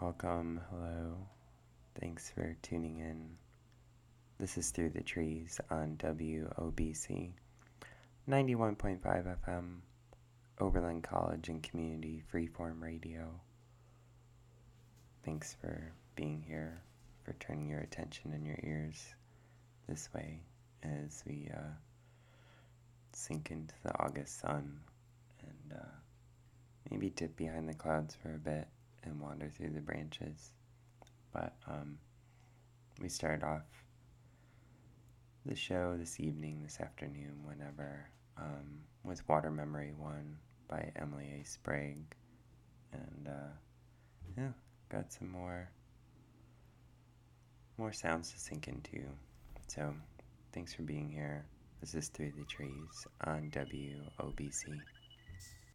Welcome, hello. Thanks for tuning in. This is Through the Trees on WOBC 91.5 FM, Oberlin College and Community Freeform Radio. Thanks for being here, for turning your attention and your ears this way as we sink into the August sun and maybe dip behind the clouds for a bit and wander through the branches. But we started off the show this evening, this afternoon, whenever, with Water Memory 1 by Emily A. Sprague. And got some more sounds to sink into. So thanks for being here. This is Through the Trees on WOBC.